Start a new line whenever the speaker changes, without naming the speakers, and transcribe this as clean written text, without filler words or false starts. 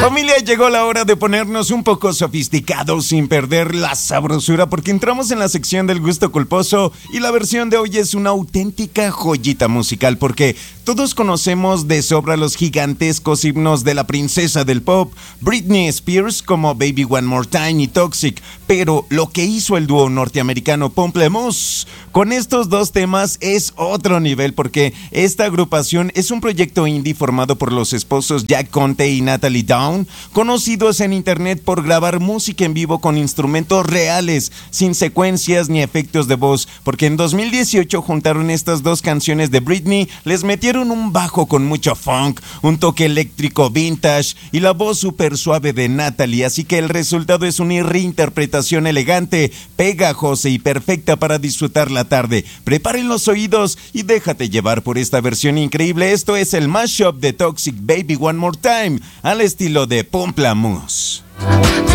Familia, llegó la hora de ponernos un poco sofisticados sin perder la sabrosura, porque entramos en la sección del gusto culposo y la versión de hoy es una auténtica joyita musical, porque todos conocemos de sobra los gigantescos himnos de la princesa del pop, Britney Spears, como Baby One More Time y Toxic, pero lo que hizo el dúo norteamericano Pamplemousse con estos dos temas es otro nivel, porque esta agrupación es un proyecto indie formado por los esposos Jack Conte y Natalie Dawn, conocidos en internet por grabar música en vivo con instrumentos reales, sin secuencias ni efectos de voz, porque en 2018 juntaron estas dos canciones de Britney, les metieron un bajo con mucho funk, un toque eléctrico vintage y la voz súper suave de Natalie, así que el resultado es una reinterpretación elegante, pegajosa y perfecta para disfrutar la tarde. Preparen los oídos y déjate llevar por esta versión increíble. Esto es el mashup de Toxic, Baby One More Time, al estilo de Pamplemousse.